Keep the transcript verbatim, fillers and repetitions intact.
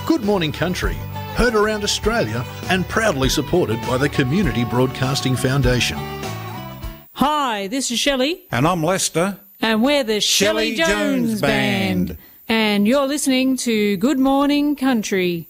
Good Morning Country, heard around Australia and proudly supported by the Community Broadcasting Foundation. Hi, this is Shelley. And I'm Lester. And we're the Shelley, Shelley Jones, Jones Band. Band. And you're listening to Good Morning Country.